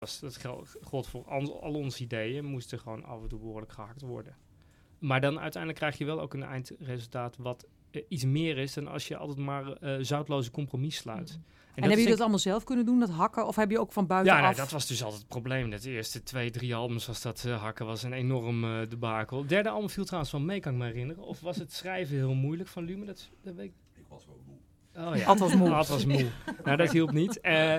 Dat gold voor al onze ideeën, moesten gewoon af en toe behoorlijk gehakt worden. Maar dan uiteindelijk krijg je wel ook een eindresultaat wat iets meer is dan als je altijd maar zoutloze compromis sluit. En hebben jullie dat allemaal zelf kunnen doen, dat hakken? Of heb je ook van buitenaf? Ja, dat was dus altijd het probleem. De eerste 2-3 albums was dat hakken was een enorm debakel. Het derde album viel trouwens wel mee, kan ik me herinneren. Of was het schrijven heel moeilijk van Lumen? Dat weet ik. Ik was wel moe. Oh ja. Ad was moe. Nou, dat hielp niet.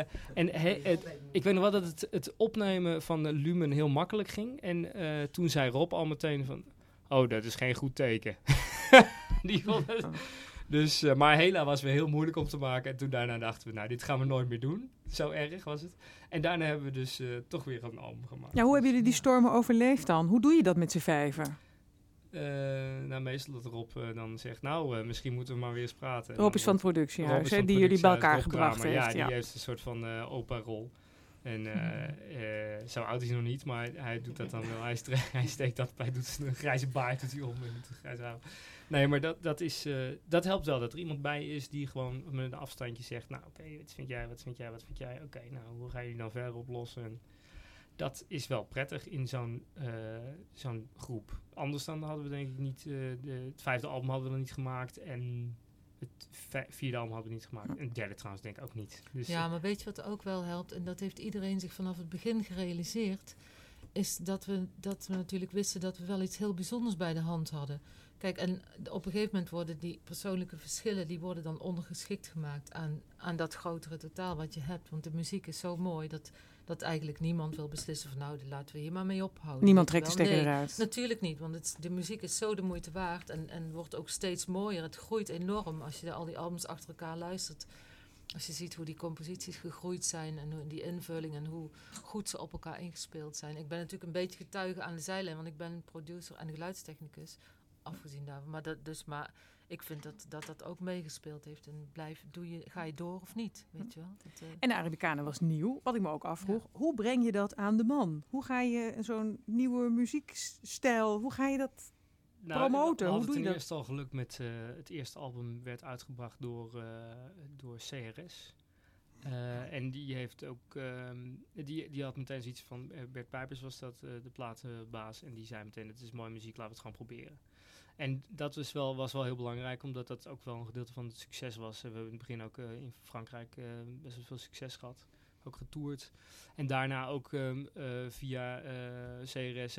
Ik weet nog wel dat het opnemen van Lumen heel makkelijk ging. En toen zei Rob al meteen van... Oh, dat is geen goed teken. Die vond het... Dus, maar Hela was weer heel moeilijk om te maken. En toen daarna dachten we, nou, dit gaan we nooit meer doen. Zo erg was het. En daarna hebben we dus toch weer een album gemaakt. Ja, hoe hebben jullie die stormen overleefd dan? Hoe doe je dat met z'n vijven? Nou, meestal dat Rob dan zegt, misschien moeten we maar weer eens praten. Rob is van het productiehuis, die jullie bij elkaar gebracht heeft. Ja, die heeft een soort van opa-rol. En zo oud is hij nog niet, maar hij doet dat dan wel. Hij steekt dat bij, doet een grijze baard doet hij om en doet een grijze haar. Nee, maar dat helpt wel, dat er iemand bij is die gewoon met een afstandje zegt, nou oké, wat vind jij? Oké, nou, hoe gaan jullie dan verder oplossen? En dat is wel prettig in zo'n groep. Anders dan hadden we denk ik niet, het 5e album hadden we dan niet gemaakt en het 4e album hadden we niet gemaakt. En het 3e trouwens denk ik ook niet. Dus, ja, maar weet je wat ook wel helpt? En dat heeft iedereen zich vanaf het begin gerealiseerd. Is dat we natuurlijk wisten dat we wel iets heel bijzonders bij de hand hadden. Kijk, en op een gegeven moment worden die persoonlijke verschillen... die worden dan ondergeschikt gemaakt aan dat grotere totaal wat je hebt. Want de muziek is zo mooi dat eigenlijk niemand wil beslissen van... nou, laten we hier maar mee ophouden. Niemand trekt de stekker eruit. Natuurlijk niet, want de muziek is zo de moeite waard... en wordt ook steeds mooier. Het groeit enorm als je al die albums achter elkaar luistert. Als je ziet hoe die composities gegroeid zijn... en hoe die invulling en hoe goed ze op elkaar ingespeeld zijn. Ik ben natuurlijk een beetje getuige aan de zijlijn... want ik ben producer en geluidstechnicus... afgezien daarvan. Maar ik vind dat ook meegespeeld heeft. En ga je door of niet, weet je wel? En de Arabicana was nieuw. Wat ik me ook afvroeg, hoe breng je dat aan de man? Hoe ga je zo'n nieuwe muziekstijl, hoe ga je dat promoten? Hoe doe je dat? Het eerst al geluk met het eerste album werd uitgebracht door CRS. En die heeft ook, die had meteen zoiets van, Bert Pijpers was dat, de platenbaas. En die zei meteen, het is mooie muziek, laten we het gewoon proberen. En dat was wel heel belangrijk, omdat dat ook wel een gedeelte van het succes was. We hebben in het begin ook in Frankrijk best wel veel succes gehad. Ook getoerd. En daarna ook via CRS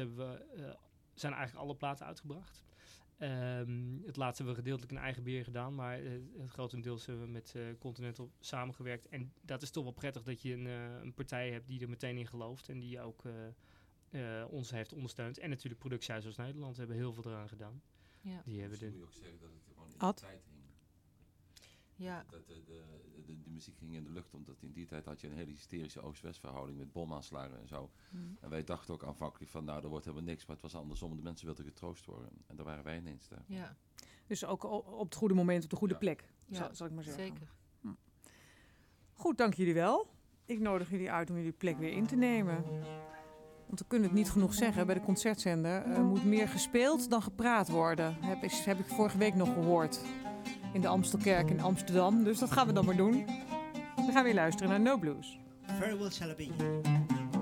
zijn eigenlijk alle platen uitgebracht. Het laatste hebben we gedeeltelijk in eigen beheer gedaan, maar het grotendeels hebben we met Continental samengewerkt. En dat is toch wel prettig dat je een partij hebt die er meteen in gelooft en die ook ons heeft ondersteund. En natuurlijk Productiehuis als Nederland hebben heel veel eraan gedaan. Ja. Die hebben moet je ook zeggen dat het gewoon in de tijd hing. Ja. Dat de muziek ging in de lucht, omdat in die tijd had je een hele hysterische Oost-West verhouding met bomaanslagen en zo. En wij dachten ook aanvankelijk van, nou, er wordt helemaal niks, maar het was andersom. De mensen wilden getroost worden. En daar waren wij ineens daar. Ja. Dus ook op het goede moment, op de goede plek, zal ik maar zeggen. Zeker. Goed, dank jullie wel. Ik nodig jullie uit om jullie plek weer in te nemen. Want we kunnen het niet genoeg zeggen, bij de concertzender moet meer gespeeld dan gepraat worden. Heb ik vorige week nog gehoord. In de Amstelkerk in Amsterdam. Dus dat gaan we dan maar doen. We gaan weer luisteren naar No Blues. Very well shall it be.